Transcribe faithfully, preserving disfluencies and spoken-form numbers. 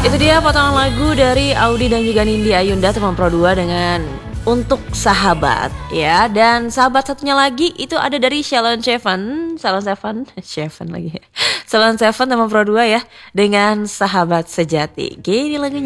Itu dia potongan lagu dari Audi dan juga Nindi Ayunda teman Pro dua dengan Untuk Sahabat ya. Dan sahabat satunya lagi itu ada dari Shalon Seven, Shalon Seven, Seven lagi ya. Shalon Seven teman Pro dua ya dengan Sahabat Sejati. Gini lagunya.